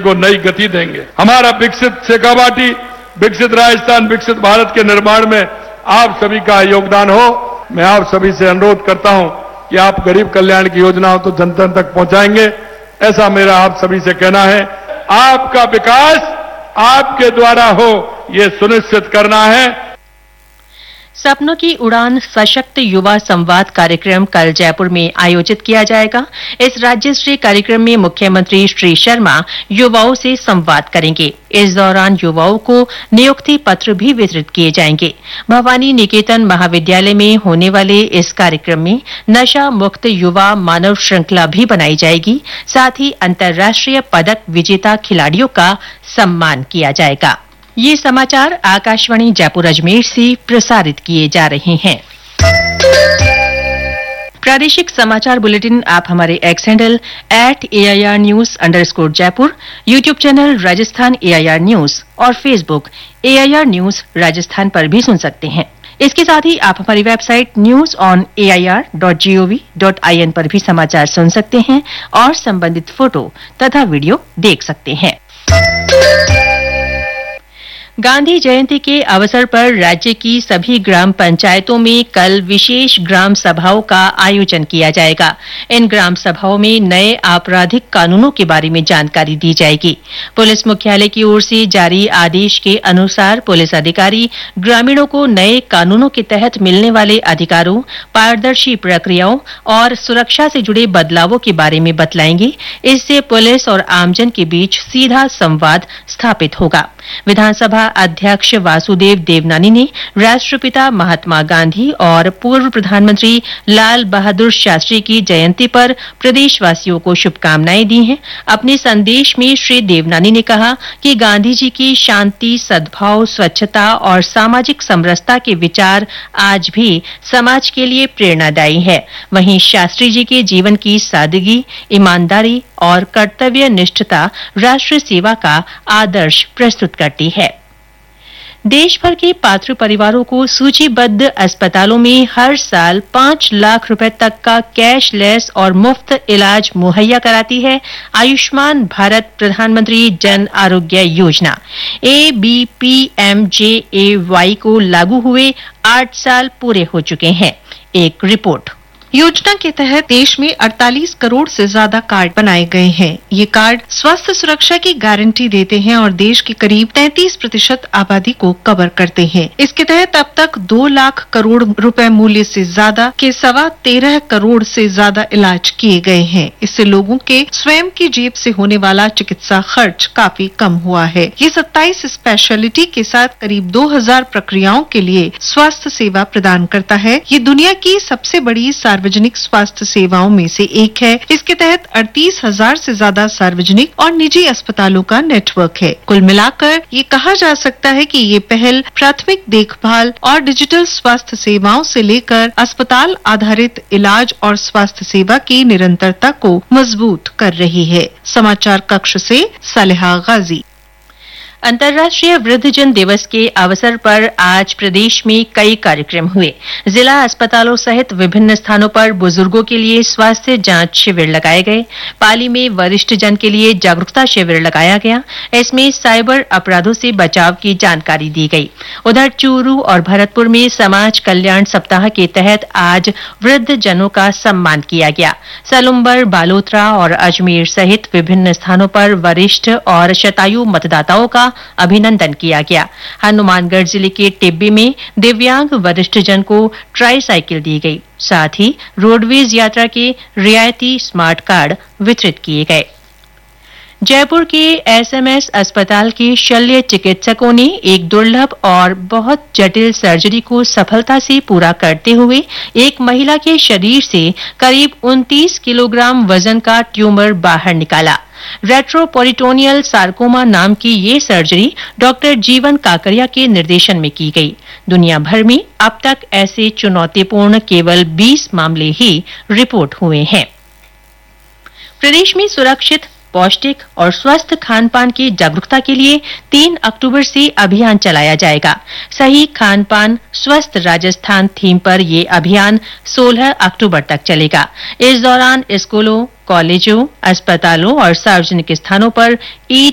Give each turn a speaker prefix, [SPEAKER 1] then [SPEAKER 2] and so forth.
[SPEAKER 1] को नई गति देंगे। हमारा विकसित शेखावाटी, विकसित राजस्थान, विकसित भारत के निर्माण में आप सभी का योगदान हो। मैं आप सभी से अनुरोध करता हूं कि आप गरीब कल्याण की योजनाओं तो जन जन तक पहुंचाएंगे, ऐसा मेरा आप सभी से कहना है। आपका विकास आपके द्वारा हो, ये सुनिश्चित करना है।
[SPEAKER 2] सपनों की उड़ान सशक्त युवा संवाद कार्यक्रम कल जयपुर में आयोजित किया जाएगा। इस राज्य स्तरीय कार्यक्रम में मुख्यमंत्री श्री शर्मा युवाओं से संवाद करेंगे। इस दौरान युवाओं को नियुक्ति पत्र भी वितरित किए जाएंगे। भवानी निकेतन महाविद्यालय में होने वाले इस कार्यक्रम में नशा मुक्त युवा मानव श्रृंखला भी बनाई जाएगी। साथ ही अंतर्राष्ट्रीय पदक विजेता खिलाड़ियों का सम्मान किया जाएगा। ये समाचार आकाशवाणी जयपुर अजमेर से प्रसारित किए जा रहे हैं। प्रादेशिक समाचार बुलेटिन आप हमारे x handle @AIR News_ Jaipur, YouTube channel Rajasthan AIR news और फेसबुक AIR न्यूज राजस्थान पर भी सुन सकते हैं। इसके साथ ही आप हमारी वेबसाइट news.on.air.gov.in पर भी समाचार सुन सकते हैं और संबंधित फोटो तथा वीडियो देख सकते हैं। गांधी जयंती के अवसर पर राज्य की सभी ग्राम पंचायतों में कल विशेष ग्राम सभाओं का आयोजन किया जाएगा। इन ग्राम सभाओं में नए आपराधिक कानूनों के बारे में जानकारी दी जाएगी। पुलिस मुख्यालय की ओर से जारी आदेश के अनुसार पुलिस अधिकारी ग्रामीणों को नए कानूनों के तहत मिलने वाले अधिकारों, पारदर्शी प्रक्रियाओं और सुरक्षा से जुड़े बदलावों के बारे में बतलाएंगे। इससे पुलिस और आमजन के बीच सीधा संवाद स्थापित होगा। विधानसभा अध्यक्ष वासुदेव देवनानी ने राष्ट्रपिता महात्मा गांधी और पूर्व प्रधानमंत्री लाल बहादुर शास्त्री की जयंती पर प्रदेशवासियों को शुभकामनाएं दी हैं। अपने संदेश में श्री देवनानी ने कहा कि गांधी जी की शांति, सद्भाव, स्वच्छता और सामाजिक समरसता के विचार आज भी समाज के लिए प्रेरणादायी है। वहीं शास्त्री जी के जीवन की सादगी, ईमानदारी और कर्तव्य निष्ठता राष्ट्र सेवा का आदर्श प्रस्तुत करती है। देश भर के पात्र परिवारों को सूचीबद्ध अस्पतालों में हर साल 5 लाख रुपए तक का कैशलेस और मुफ्त इलाज मुहैया कराती है आयुष्मान भारत प्रधानमंत्री जन आरोग्य योजना। ABPMJAY को लागू हुए 8 साल पूरे हो चुके हैं। एक रिपोर्ट।
[SPEAKER 3] योजना के तहत देश में 48 करोड़ से ज्यादा कार्ड बनाए गए हैं। ये कार्ड स्वास्थ्य सुरक्षा की गारंटी देते हैं और देश की करीब 33% आबादी को कवर करते हैं। इसके तहत अब तक 2 लाख करोड़ रुपए मूल्य से ज्यादा के 13.25 करोड़ से ज्यादा इलाज किए गए हैं। इससे लोगों के स्वयं की जेब से होने वाला चिकित्सा खर्च काफी कम हुआ है। ये 27 स्पेशलिटी के साथ करीब 2000 प्रक्रियाओं के लिए स्वास्थ्य सेवा प्रदान करता है। ये दुनिया की सबसे बड़ी सार्वजनिक स्वास्थ्य सेवाओं में से एक है। इसके तहत 38,000 से ज्यादा सार्वजनिक और निजी अस्पतालों का नेटवर्क है। कुल मिलाकर ये कहा जा सकता है कि ये पहल प्राथमिक देखभाल और डिजिटल स्वास्थ्य सेवाओं से लेकर अस्पताल आधारित इलाज और स्वास्थ्य सेवा की निरंतरता को मजबूत कर रही है। समाचार कक्ष से सालेहा गाजी।
[SPEAKER 2] अंतर्राष्ट्रीय वृद्धजन दिवस के अवसर पर आज प्रदेश में कई कार्यक्रम हुए। जिला अस्पतालों सहित विभिन्न स्थानों पर बुजुर्गों के लिए स्वास्थ्य जांच शिविर लगाए गए। पाली में वरिष्ठ जन के लिए जागरूकता शिविर लगाया गया। इसमें साइबर अपराधों से बचाव की जानकारी दी गई। उधर चूरू और भरतपुर में समाज कल्याण सप्ताह के तहत आज वृद्ध जनों का सम्मान किया गया। सलुम्बर, बालोतरा और अजमेर सहित विभिन्न स्थानों पर वरिष्ठ और शतायु मतदाताओं का अभिनंदन किया गया। हनुमानगढ़ जिले के टिब्बी में दिव्यांग वरिष्ठ जन को ट्राईसाइकिल दी गई। साथ ही रोडवेज यात्रा के रियायती स्मार्ट कार्ड वितरित किए गए। जयपुर के SMS अस्पताल के शल्य चिकित्सकों ने एक दुर्लभ और बहुत जटिल सर्जरी को सफलता से पूरा करते हुए एक महिला के शरीर से करीब 29 किलोग्राम वजन का ट्यूमर बाहर निकाला। रेट्रोपेरिटोनियल सार्कोमा नाम की ये सर्जरी डॉक्टर जीवन काकरिया के निर्देशन में की गई। दुनिया भर में अब तक ऐसे चुनौतीपूर्ण केवल 20 मामले ही रिपोर्ट हुए हैं। प्रदेश में सुरक्षित, पौष्टिक और स्वस्थ खान पान की जागरूकता के लिए 3 अक्टूबर से अभियान चलाया जाएगा। सही खान पान, स्वस्थ राजस्थान थीम पर यह अभियान 16 अक्टूबर तक चलेगा। इस दौरान स्कूलों, कॉलेजों, अस्पतालों और सार्वजनिक स्थानों पर ईट